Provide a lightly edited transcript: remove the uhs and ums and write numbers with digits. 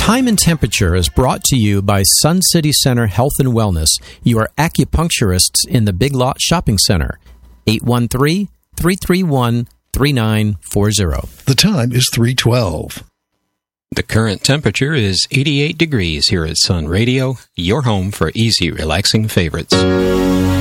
Time and Temperature is brought to you by Sun City Center Health and Wellness, your acupuncturists in the Big Lot Shopping Center. 813-331-3940. The time is 3:12. The current temperature is 88 degrees here at Sun Radio, your home for easy, relaxing favorites.